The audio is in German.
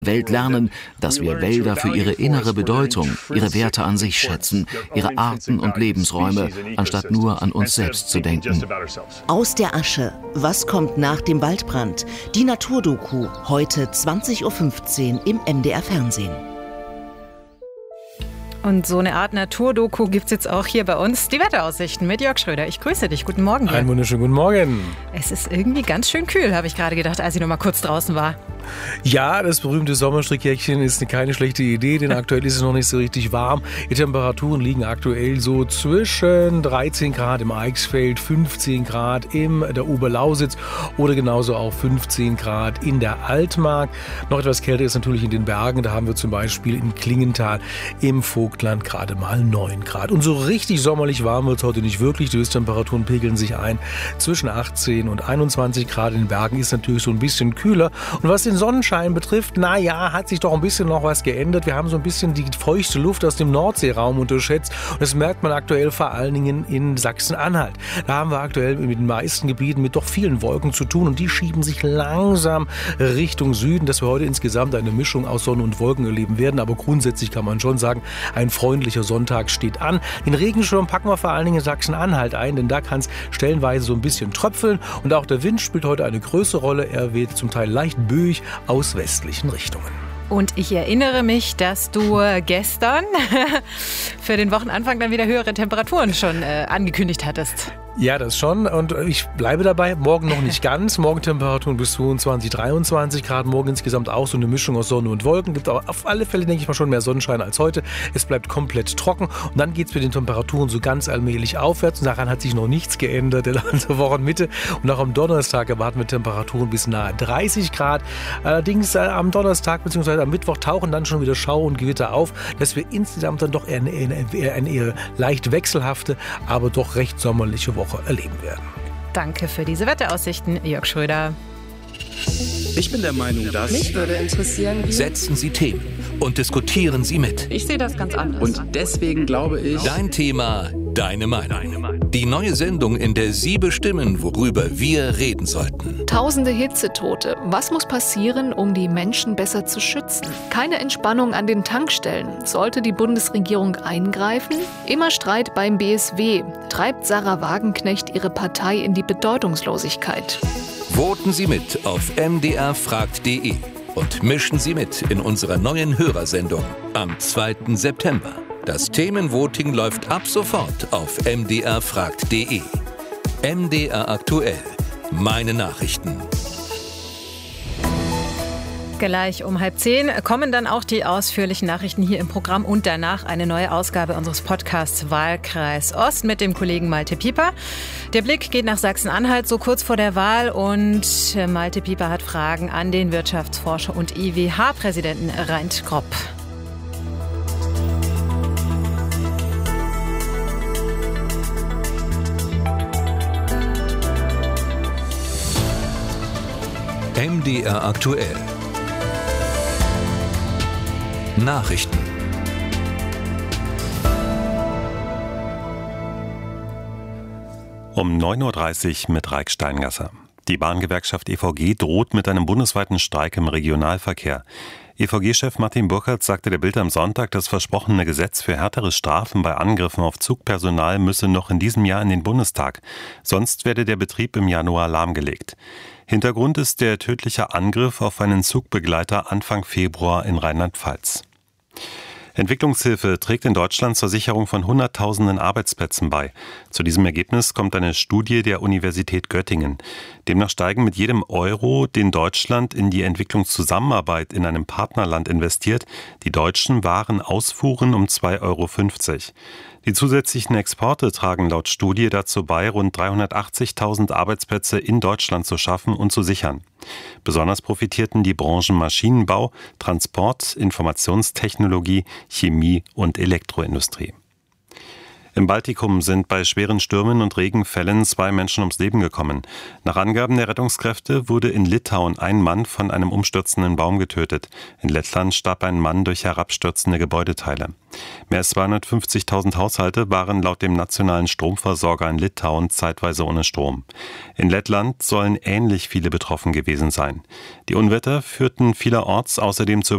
Welt lernen, dass wir Wälder für ihre innere Bedeutung, ihre Werte an sich schätzen, ihre Arten und Lebensräume, anstatt nur an uns selbst zu denken. Aus der Asche. Was kommt nach dem Waldbrand? Die Naturdoku, heute 20:15 Uhr im MDR Fernsehen. Und so eine Art Naturdoku gibt es jetzt auch hier bei uns. Die Wetteraussichten mit Jörg Schröder. Ich grüße dich. Guten Morgen hier. Einen wunderschönen guten Morgen. Es ist irgendwie ganz schön kühl, habe ich gerade gedacht, als ich noch mal kurz draußen war. Ja, das berühmte Sommerstrickjäckchen ist keine schlechte Idee, denn aktuell ist es noch nicht so richtig warm. Die Temperaturen liegen aktuell so zwischen 13 Grad im Eichsfeld, 15 Grad in der Oberlausitz oder genauso auch 15 Grad in der Altmark. Noch etwas kälter ist natürlich in den Bergen. Da haben wir zum Beispiel in Klingenthal im Vogtland gerade mal 9 Grad. Und so richtig sommerlich warm wird es heute nicht wirklich. Die Höchsttemperaturen pegeln sich ein zwischen 18 und 21 Grad. In den Bergen ist natürlich so ein bisschen kühler. Und was den Sonnenschein betrifft, hat sich doch ein bisschen noch was geändert. Wir haben so ein bisschen die feuchte Luft aus dem Nordseeraum unterschätzt. Und das merkt man aktuell vor allen Dingen in Sachsen-Anhalt. Da haben wir aktuell mit den meisten Gebieten mit doch vielen Wolken zu tun. Und die schieben sich langsam Richtung Süden, dass wir heute insgesamt eine Mischung aus Sonne und Wolken erleben werden. Aber grundsätzlich kann man schon sagen, ein freundlicher Sonntag steht an. Den Regenschirm packen wir vor allen Dingen in Sachsen-Anhalt ein, denn da kann es stellenweise so ein bisschen tröpfeln. Und auch der Wind spielt heute eine größere Rolle. Er weht zum Teil leicht böig aus westlichen Richtungen. Und ich erinnere mich, dass du gestern für den Wochenanfang dann wieder höhere Temperaturen schon angekündigt hattest. Ja, das schon. Und ich bleibe dabei. Morgen noch nicht ganz. Morgen Temperaturen bis 22, 23 Grad. Morgen insgesamt auch so eine Mischung aus Sonne und Wolken. Gibt aber auf alle Fälle, denke ich mal, schon mehr Sonnenschein als heute. Es bleibt komplett trocken. Und dann geht es mit den Temperaturen so ganz allmählich aufwärts. Und daran hat sich noch nichts geändert in der Wochenmitte. Und auch am Donnerstag erwarten wir Temperaturen bis nahe 30 Grad. Allerdings am Donnerstag bzw. am Mittwoch tauchen dann schon wieder Schauer und Gewitter auf, dass wir insgesamt dann doch eher eine eher leicht wechselhafte, aber doch recht sommerliche Woche erleben werden. Danke für diese Wetteraussichten, Jörg Schröder. Ich bin der Meinung, dass... Mich würde interessieren, wie... Setzen Sie Themen und diskutieren Sie mit. Ich sehe das ganz anders. Und deswegen glaube ich... Dein Thema, deine Meinung. Die neue Sendung, in der Sie bestimmen, worüber wir reden sollten. Tausende Hitzetote. Was muss passieren, um die Menschen besser zu schützen? Keine Entspannung an den Tankstellen. Sollte die Bundesregierung eingreifen? Immer Streit beim BSW. Treibt Sarah Wagenknecht ihre Partei in die Bedeutungslosigkeit? Voten Sie mit auf mdrfragt.de und mischen Sie mit in unserer neuen Hörersendung am 2. September. Das Themenvoting läuft ab sofort auf mdrfragt.de. MDR aktuell. Meine Nachrichten. Gleich um 9:30 kommen dann auch die ausführlichen Nachrichten hier im Programm und danach eine neue Ausgabe unseres Podcasts Wahlkreis Ost mit dem Kollegen Malte Pieper. Der Blick geht nach Sachsen-Anhalt so kurz vor der Wahl und Malte Pieper hat Fragen an den Wirtschaftsforscher und IWH-Präsidenten Reint Gropp. MDR aktuell. Nachrichten. Um 9:30 Uhr mit Raik Steingasser. Die Bahngewerkschaft EVG droht mit einem bundesweiten Streik im Regionalverkehr. EVG-Chef Martin Burkhardt sagte der Bild am Sonntag, das versprochene Gesetz für härtere Strafen bei Angriffen auf Zugpersonal müsse noch in diesem Jahr in den Bundestag. Sonst werde der Betrieb im Januar lahmgelegt. Hintergrund ist der tödliche Angriff auf einen Zugbegleiter Anfang Februar in Rheinland-Pfalz. Entwicklungshilfe trägt in Deutschland zur Sicherung von Hunderttausenden Arbeitsplätzen bei. Zu diesem Ergebnis kommt eine Studie der Universität Göttingen. Demnach steigen mit jedem Euro, den Deutschland in die Entwicklungszusammenarbeit in einem Partnerland investiert, die deutschen Warenausfuhren um 2,50 €. Die zusätzlichen Exporte tragen laut Studie dazu bei, rund 380.000 Arbeitsplätze in Deutschland zu schaffen und zu sichern. Besonders profitierten die Branchen Maschinenbau, Transport, Informationstechnologie, Chemie und Elektroindustrie. Im Baltikum sind bei schweren Stürmen und Regenfällen 2 Menschen ums Leben gekommen. Nach Angaben der Rettungskräfte wurde in Litauen ein Mann von einem umstürzenden Baum getötet. In Lettland starb ein Mann durch herabstürzende Gebäudeteile. Mehr als 250.000 Haushalte waren laut dem nationalen Stromversorger in Litauen zeitweise ohne Strom. In Lettland sollen ähnlich viele betroffen gewesen sein. Die Unwetter führten vielerorts außerdem zur